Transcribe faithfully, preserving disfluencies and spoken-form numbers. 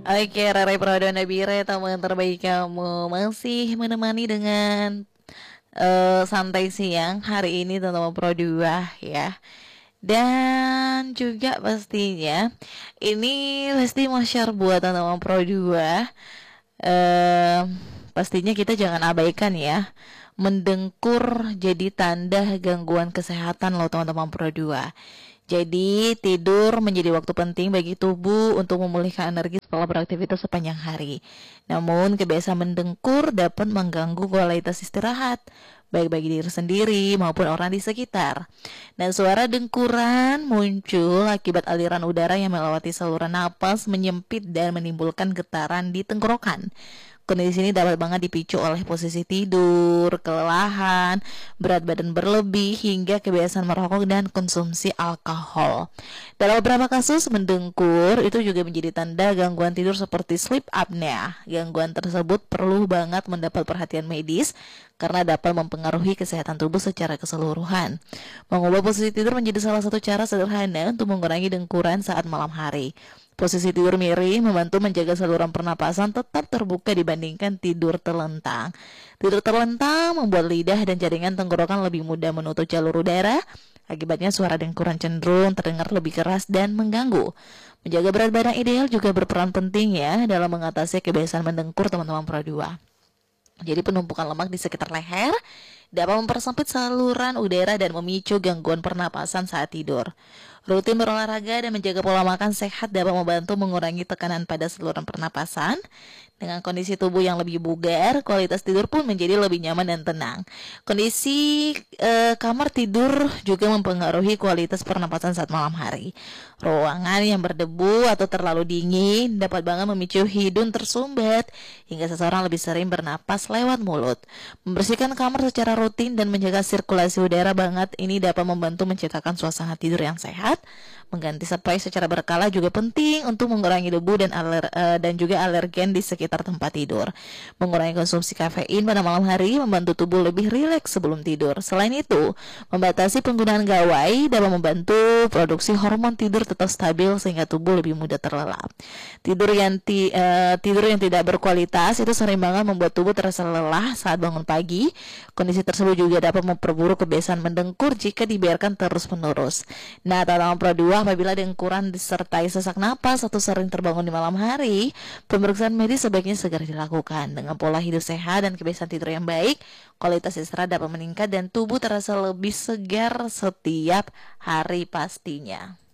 Oke, Rere Prado Nabire, teman terbaik kamu masih menemani dengan eh, santai siang hari ini teman-teman Pro dua ya. Dan juga pastinya ini pasti mau share buat teman-teman Pro dua. Eh, pastinya kita jangan abaikan ya. Mendengkur jadi tanda gangguan kesehatan loh teman-teman Pro dua. Jadi tidur menjadi waktu penting bagi tubuh untuk memulihkan energi setelah beraktivitas sepanjang hari. Namun kebiasaan mendengkur dapat mengganggu kualitas istirahat, baik bagi diri sendiri maupun orang di sekitar. Dan suara dengkuran muncul akibat aliran udara yang melewati saluran napas menyempit dan menimbulkan getaran di tenggorokan. Kondisi ini dapat banget dipicu oleh posisi tidur, kelelahan, berat badan berlebih, hingga kebiasaan merokok dan konsumsi alkohol. Dalam beberapa kasus, mendengkur itu juga menjadi tanda gangguan tidur seperti sleep apnea. Gangguan tersebut perlu banget mendapat perhatian medis karena dapat mempengaruhi kesehatan tubuh secara keseluruhan. Mengubah posisi tidur menjadi salah satu cara sederhana untuk mengurangi dengkuran saat malam hari. Posisi tidur miring membantu menjaga saluran pernapasan tetap terbuka dibandingkan tidur terlentang. Tidur terlentang membuat lidah dan jaringan tenggorokan lebih mudah menutup jalur udara. Akibatnya suara dengkuran cenderung terdengar lebih keras dan mengganggu. Menjaga berat badan ideal juga berperan penting ya dalam mengatasi kebiasaan mendengkur teman-teman Pro dua. Jadi penumpukan lemak di sekitar leher dapat mempersempit saluran udara dan memicu gangguan pernapasan saat tidur. Rutin berolahraga dan menjaga pola makan sehat dapat membantu mengurangi tekanan pada saluran pernapasan. Dengan kondisi tubuh yang lebih bugar, kualitas tidur pun menjadi lebih nyaman dan tenang. Kondisi e, kamar tidur juga mempengaruhi kualitas pernapasan saat malam hari. Ruangan yang berdebu atau terlalu dingin dapat banget memicu hidung tersumbat hingga seseorang lebih sering bernapas lewat mulut. Membersihkan kamar secara rutin dan menjaga sirkulasi udara banget ini dapat membantu menciptakan suasana tidur yang sehat. Mengganti spray secara berkala juga penting untuk mengurangi debu dan aler, uh, dan juga alergen di sekitar tempat tidur. Mengurangi konsumsi kafein pada malam hari membantu tubuh lebih rileks sebelum tidur. Selain itu, membatasi penggunaan gawai dapat membantu produksi hormon tidur tetap stabil sehingga tubuh lebih mudah terlelap. Tidur yang ti, uh, tidur yang tidak berkualitas itu sering banget membuat tubuh terasa lelah saat bangun pagi. Kondisi tersebut juga dapat memperburuk kebiasaan mendengkur jika dibiarkan terus-menerus. Nah, teman-teman Pro dua, apabila dengkuran disertai sesak napas atau sering terbangun di malam hari, pemeriksaan medis sebaiknya segera dilakukan. Dengan pola hidup sehat dan kebiasaan tidur yang baik, kualitas istirahat dapat meningkat dan tubuh terasa lebih segar setiap hari pastinya.